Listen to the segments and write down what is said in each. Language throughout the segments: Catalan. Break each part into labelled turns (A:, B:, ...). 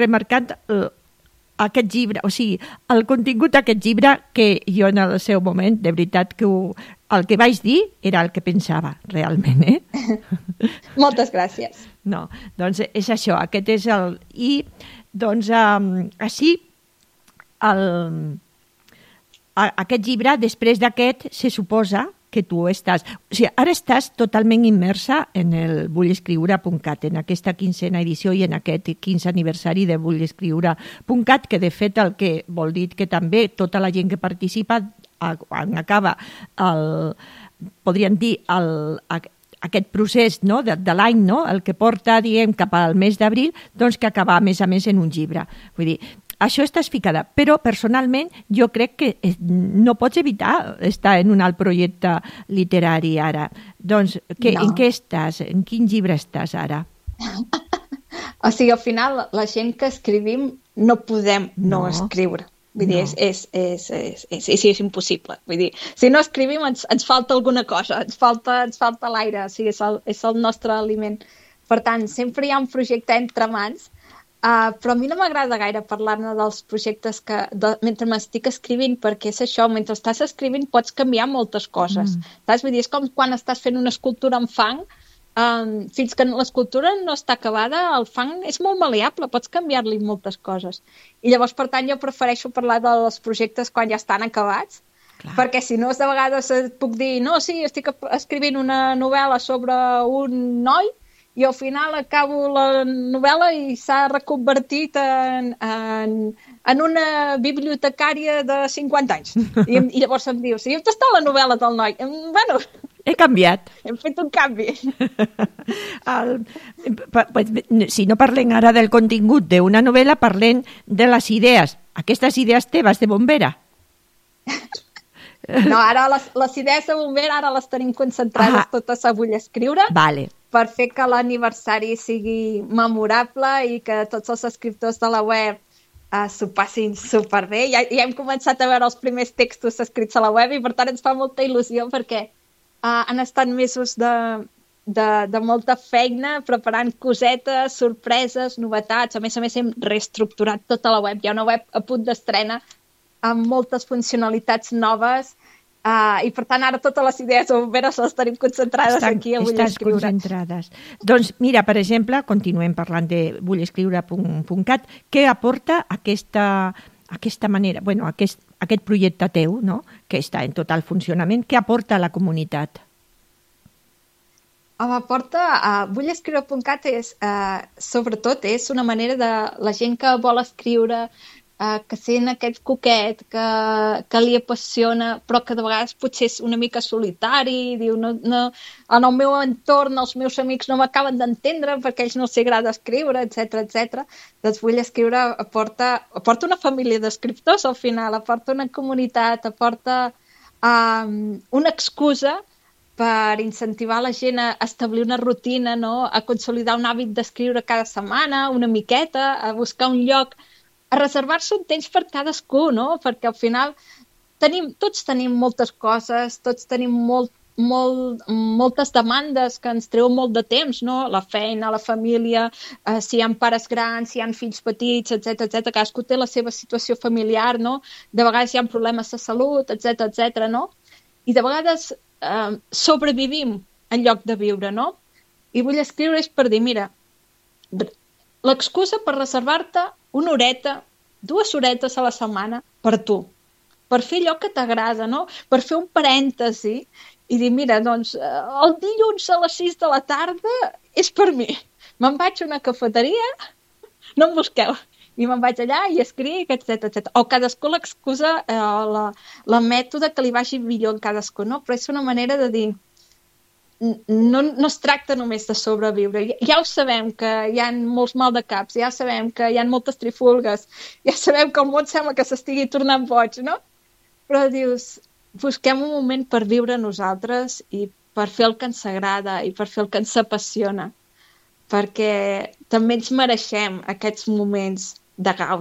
A: remarcant aquest llibre, o sigui, el contingut d'aquest llibre que jo en el seu moment, de veritat que el que vaig dir era el que pensava realment,
B: Moltes gràcies.
A: No, doncs és això, aquest és el... I doncs així aquest llibre, després d'aquest, se suposa que tu estàs... O sigui, ara estàs totalment immersa en el vullescriure.cat, en aquesta 15a edició i en aquest 15 aniversari de vullescriure.cat, que de fet el que vol dir que també tota la gent que participa, quan acaba podríem dir aquest procés, no, de l'any, no, el que porta, diguem, cap al mes d'abril, doncs que acaba, a més, en un llibre. Vull dir, això estàs ficada, però personalment jo crec que no pots evitar estar en un alt projecte literari ara. Doncs, en què estàs? En quin llibre estàs ara?
B: O sigui, al final, la gent que escrivim no podem no escriure. Vull dir, és impossible. Vull dir, si no escrivim ens falta alguna cosa, ens falta l'aire, o sigui, és el nostre aliment. Per tant, sempre hi ha un projecte entre mans, però a mi no m'agrada gaire parlar-ne dels projectes mentre m'estic escrivint, perquè és això, mentre estàs escrivint pots canviar moltes coses. Saps? Vull dir, és com quan estàs fent una escultura en fang, fins que l'escultura no està acabada, el fang és molt mal·leable, pots canviar-li moltes coses. I llavors, per tant, jo prefereixo parlar dels projectes quan ja estan acabats, perquè si no, de vegades puc dir, no, sí, estic escrivint una novel·la sobre un noi, i al final acabo la novel·la i s'ha reconvertit en una bibliotecària de 50 anys. I llavors em diu, sí, on està la novel·la del noi? Bueno...
A: He canviat.
B: Hem fet un canvi.
A: Si no parlem ara del contingut d'una novel·la, parlem de les idees. Aquestes idees teves de bombera.
B: No, ara les idees de bombera ara les tenim concentrades totes a Vull Escriure.
A: Vale.
B: Per fer que l'aniversari sigui memorable i que tots els escriptors de la web s'ho passin superbé. Ja hem començat a veure els primers textos escrits a la web i per tant ens fa molta il·lusió perquè han estat mesos de molta feina preparant cosetes, sorpreses, novetats. A més, hem reestructurat tota la web. Hi ha una web a punt d'estrena amb moltes funcionalitats noves i, per tant, ara totes les idees bomberes les tenim concentrades aquí a Vull Escriure.
A: Concentrades. Doncs, mira, per exemple, continuem parlant de vullescriure.cat. Què aporta aquesta manera, bueno, aquest projecte teu, no?, que està en total funcionament, què aporta a la comunitat?
B: Vullescriure.cat sobretot és una manera de la gent que vol escriure, que sent aquest coquet, que li apassiona, però que de vegades potser és una mica solitari, diu, en el meu entorn els meus amics no m'acaben d'entendre perquè ells no els agrada escriure, etc. Doncs Vull Escriure aporta una família d'escriptors al final, aporta una comunitat, aporta una excusa per incentivar la gent a establir una rutina, no? A consolidar un hàbit d'escriure cada setmana, una miqueta, a buscar un lloc, a reservar-se un temps per cadascú, no? Perquè al final tots tenim moltes coses, tots tenim moltes demandes que ens treuen molt de temps, no? La feina, la família, si hi ha pares grans, si hi ha fills petits, etc. Cadascú té la seva situació familiar, no? De vegades hi ha problemes de salut, etc. no? I de vegades sobrevivim en lloc de viure, no? I Vull Escriure és per dir, mira, l'excusa per reservar-te una horeta, 2 horetes a la setmana per tu, per fer allò que t'agrada, no? Per fer un parèntesi i dir, mira, doncs, el dilluns a les 6 de la tarda és per mi. Me'n vaig a una cafeteria, no em busqueu, i me'n vaig allà i escric, etc. O cadascú l'excusa, la mètode que li vagi millor en cadascú, no? Però és una manera de dir, no es tracta només de sobreviure. Ja ho sabem que hi ha molts maldecaps, ja sabem que hi ha moltes trifulgues, ja sabem que el món sembla que s'estigui tornant boig, no? Però dius, busquem un moment per viure nosaltres i per fer el que ens agrada i per fer el que ens apassiona, perquè també ens mereixem aquests moments de gaudi.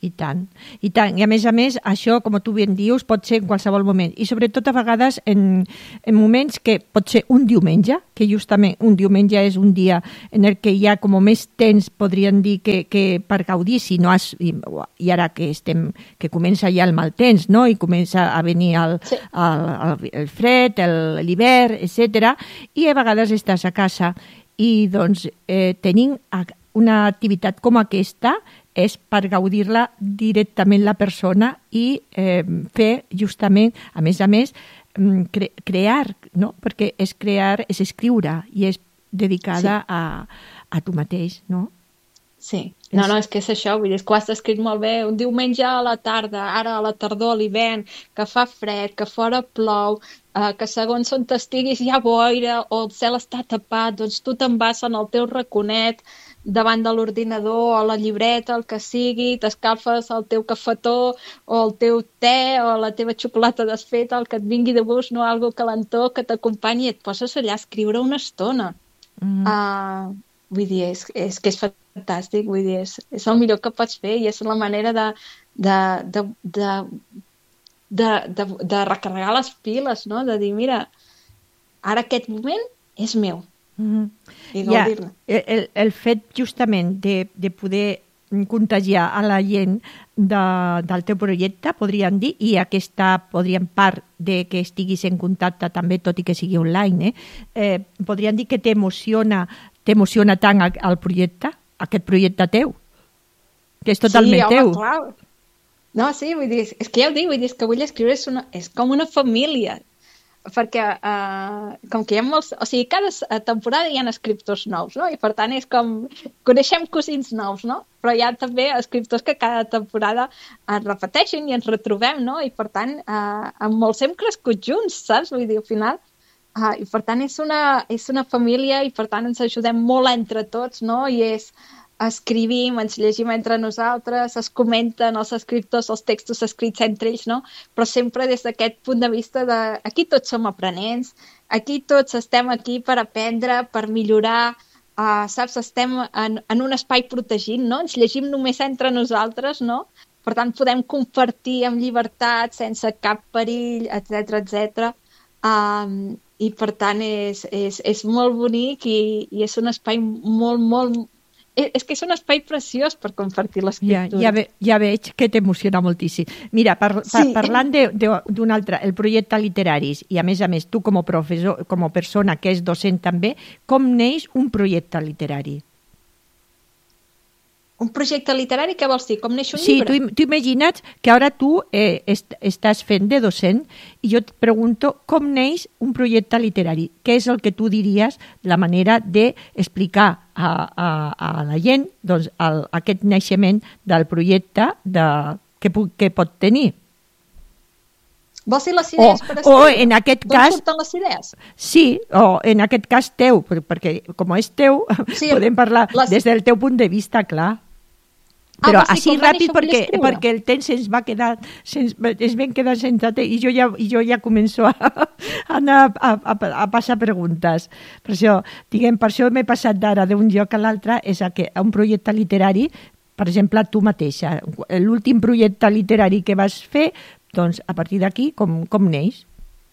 A: I tant. I tant. I a més, això, com tu ben dius, pot ser en qualsevol moment. I sobretot a vegades en moments que pot ser un diumenge, que justament un diumenge és un dia en el que hi ha com més temps, podríem dir, que per gaudir, si no has... I ara que comença ja el mal temps, no? I comença a venir el fred, l'hivern, etc. I a vegades estàs a casa i doncs tenint una activitat com aquesta és per gaudir-la directament la persona i fer justament, a més, crear, no? Perquè és crear, és escriure i és dedicada a tu mateix, no?
B: Sí, no, és que és això, vull dir, que ho has escrit molt bé, un diumenge a la tarda, ara a la tardor, a l'hivern, que fa fred, que fora plou, que segons on t'estiguis hi ha boira o el cel està tapat, doncs tu te'n vas en el teu raconet davant de l'ordinador o la llibreta, el que sigui, t'escalfes el teu cafetó o el teu te o la teva xocolata desfeta, el que et vingui de gust, no? Algo calentó que t'acompanyi i et poses allà a escriure una estona. Vull dir, és que és fantàstic, vull dir, és el millor que pots fer i és la manera de recarregar les piles, no? De dir, mira, ara aquest moment és meu. I gaudir-ne.
A: El fet justament de poder contagiar a la gent del teu projecte, podríem dir, i aquesta part de que estiguis en contacte també, tot i que sigui online, podríem dir que t'emociona tant el projecte, aquest projecte teu, que és totalment teu.
B: Clar. No, sí, vull dir, és que ja ho dic, vull dir, és que Vull escriure és com una família, perquè com que hi ha molts... O sigui, cada temporada hi ha escriptors nous, no? I per tant és com... Coneixem cosins nous, no? Però hi ha també escriptors que cada temporada es repeteixen i ens retrobem, no? I per tant, amb molts hem crescut junts, saps? Vull dir, al final... I per tant és una família i per tant ens ajudem molt entre tots, no? I escrivim, ens llegim entre nosaltres, es comenten els escriptors, els textos escrits entre ells, no? Però sempre des d'aquest punt de vista de aquí tots som aprenents, aquí tots estem aquí per aprendre, per millorar, saps? Estem en un espai protegit, no? Ens llegim només entre nosaltres, no? Per tant, podem compartir amb llibertat, sense cap perill, etc. I per tant és molt bonic i és un espai molt... És que és un espai preciós per compartir l'escriptura.
A: Ja veig que t'emociona moltíssim. Mira, parlant d'un altre, el projecte literaris, i a més, tu com a professor, com a persona que és docent també, com neix un projecte literari?
B: Un projecte literari, què vols dir? Com neix un llibre?
A: Sí, tu imagina't que ara tu estàs fent de docent i jo et pregunto com neix un projecte literari. Què és el que tu diries, la manera d'explicar a la gent doncs, aquest naixement del projecte que pot tenir?
B: Vols dir les idees per escriure?
A: O en aquest cas...
B: D'on surten les idees?
A: Sí, o en aquest cas teu, perquè com és teu, podem parlar des del teu punt de vista, clar. Però així ràpid perquè el temps es van quedar sense temps i jo ja començo a anar a passar preguntes. Per això m'he passat d'ara d'un lloc a l'altre, és a un projecte literari, per exemple, tu mateixa. L'últim projecte literari que vas fer, doncs a partir d'aquí, com neix?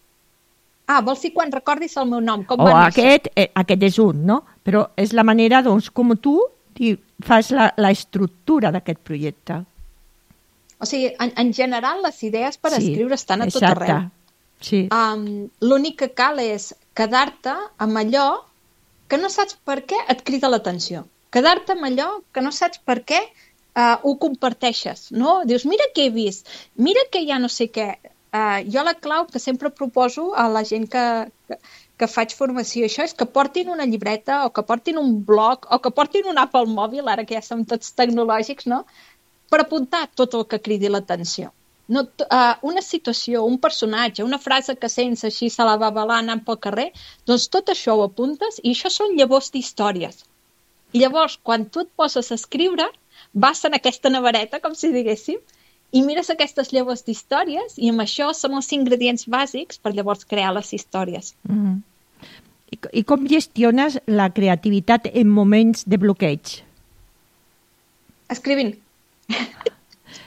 B: Vols dir quan recordis el meu nom, com va néixer?
A: Aquest és un, no? Però és la manera, doncs, com tu fas la estructura d'aquest projecte.
B: O sigui, en general, les idees per escriure estan a tot arreu.
A: Sí.
B: L'únic que cal és quedar-te amb allò que no saps per què et crida l'atenció. Quedar-te amb allò que no saps per què ho comparteixes, no? Dius, mira què he vist, mira que hi ha no sé què. Jo la clau que sempre proposo a la gent que faig formació, això és que portin una llibreta o que portin un blog o que portin una app al mòbil, ara que ja som tots tecnològics, no? Per apuntar tot el que cridi l'atenció. No, una situació, un personatge, una frase que sents així se la va balar anant pel carrer, doncs tot això ho apuntes i això són llavors d'històries. I llavors, quan tu et poses a escriure, vas en aquesta nevereta, com si diguéssim, i mires aquestes llavors d'històries i amb això són els ingredients bàsics per llavors crear les històries.
A: I com gestiones la creativitat en moments de bloqueig?
B: Escrivint.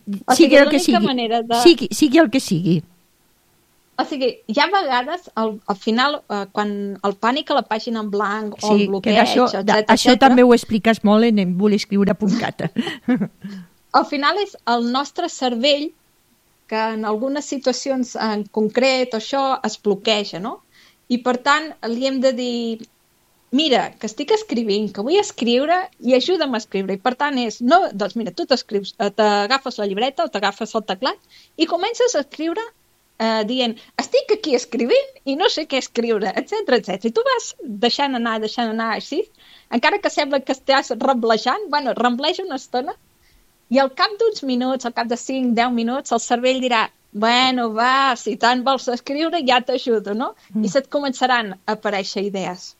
A: sigui el que sigui. Sigui el que sigui.
B: O sigui, hi ha vegades, al final, quan el pànic a la pàgina en blanc o el bloqueig, etcètera...
A: Això també ho expliques molt en vulescriure.cat.
B: Al final és el nostre cervell que en algunes situacions en concret o això es bloqueja, no? I per tant li hem de dir, mira, que estic escrivint, que vull escriure i ajuda'm a escriure. I per tant doncs mira, tu t'escrius, t'agafes la llibreta o t'agafes el teclat i comences a escriure dient, estic aquí escrivint i no sé què escriure, etc etc. I tu vas deixant anar així, encara que sembla que estàs remblejant, bueno, rembleja una estona i al cap d'uns minuts, al cap de 5-10 minuts, el cervell dirà, bueno, va, si tant vols escriure ja t'ajudo, no? I se't començaran a aparèixer idees.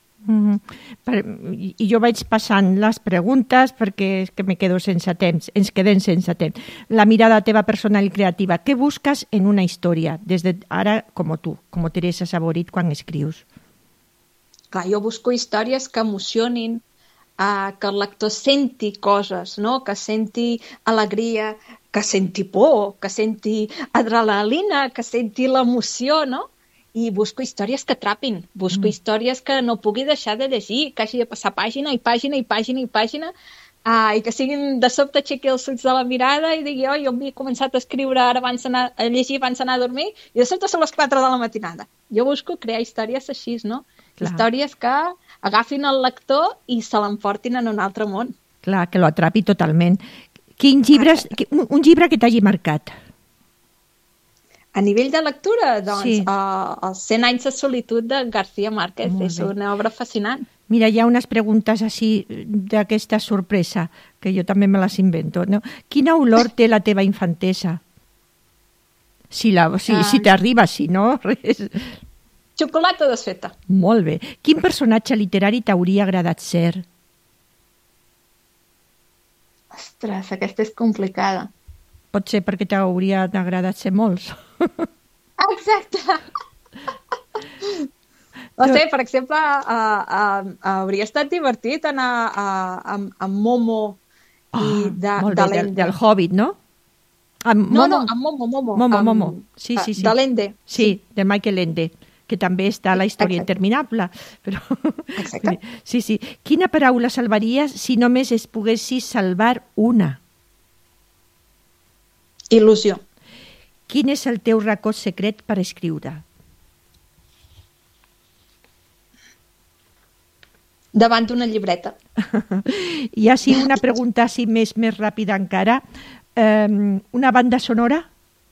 A: I jo vaig passant les preguntes perquè és que me quedo sense temps, ens quedem sense temps. La mirada teva personal i creativa, què busques en una història des de ara com tu, com Teresa Saborit, quan escrius?
B: Clar, jo busco històries que emocionin, que el lector senti coses, no? Que senti alegria, que senti por, que senti adrenalina, que senti l'emoció, no? I busco històries que atrapin, busco històries que no pugui deixar de llegir, que hagi de passar pàgina i pàgina i pàgina i pàgina, i que siguin de sobte aixequi els ulls de la mirada i digui, jo havia començat a escriure ara a llegir abans d'anar a dormir i de sobte són les 4 de la matinada. Jo busco crear històries així, no? Clar. Històries que agafin el lector i se l'emportin en un altre món.
A: Clar, que lo atrapi totalment. Un llibre que t'hagi marcat?
B: A nivell de lectura, doncs, sí. Els 100 anys de solitud de García Márquez. És una obra fascinant.
A: Mira, hi ha unes preguntes així d'aquesta sorpresa, que jo també me les invento, no? Quina olor té la teva infantesa? Si t'arriba, si no, res.
B: Xocolata desfeta.
A: Molt bé. Quin personatge literari t'hauria agradat ser?
B: Ostres, aquesta és complicada.
A: Pot ser perquè t'hauria agradat ser molts.
B: Exacte. No sé, per exemple, hauria estat divertit anar amb Momo i d'Allende.
A: Del Hobbit, no?
B: Amb Momo.
A: Momo. Sí.
B: D'Allende.
A: Sí, de Michael Ende, que també està a la història interminable. Però...
B: Exacte.
A: Sí. Quina paraula salvaries si només es poguessis salvar una?
B: Il·lusió.
A: Quin és el teu racó secret per escriure?
B: Davant d'una llibreta.
A: I així una pregunta així més ràpida encara. Una banda sonora?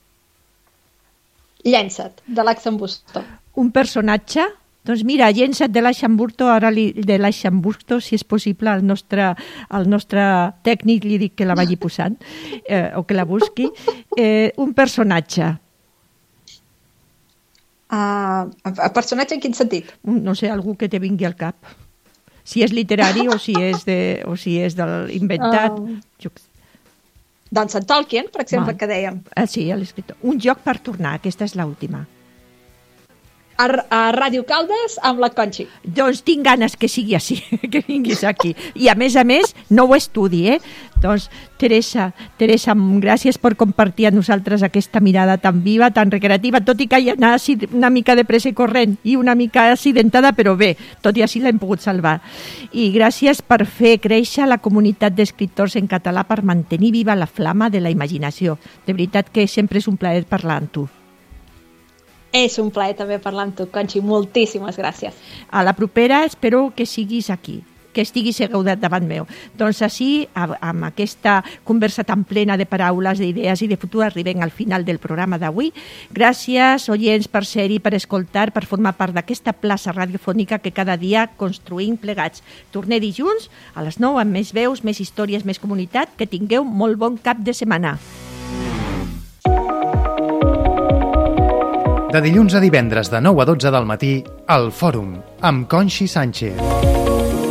B: Llença't, de l'Aixambusto.
A: Un personatge? Doncs mira, llença't de l'Aixambusto, ara de l'Aixambusto, si és possible, al nostre tècnic li dic que la vagi posant, o que la busqui. Un personatge.
B: Personatge en quin sentit?
A: No sé, algú que te vingui al cap. Si és literari o si és inventat.
B: Doncs en Tolkien, per exemple, que dèiem.
A: Sí, l'escriptor. Un joc per tornar, aquesta és l'última.
B: A Ràdio Caldes amb la Conxi.
A: Doncs tinc ganes que sigui així, que vinguis aquí. I a més, no ho estudi, Doncs, Teresa, gràcies per compartir amb nosaltres aquesta mirada tan viva, tan recreativa, tot i que hi ha una mica de pressa i corrent i una mica accidentada, però bé, tot i així l'hem pogut salvar. I gràcies per fer créixer la comunitat d'escriptors en català per mantenir viva la flama de la imaginació. De veritat que sempre és un plaer parlar amb tu.
B: És un plaer també parlar amb tu, Conxi. Moltíssimes gràcies.
A: A la propera espero que siguis aquí, que estiguis asseguda davant meu. Doncs així, amb aquesta conversa tan plena de paraules, d'idees i de futur, arribem al final del programa d'avui. Gràcies, oients, per ser-hi, per escoltar, per formar part d'aquesta plaça radiofònica que cada dia construïm plegats. Tornem dilluns a les 9 amb més veus, més històries, més comunitat. Que tingueu molt bon cap de setmana.
C: De dilluns a divendres de 9 a 12 del matí, al Fòrum, amb Conxi Sánchez.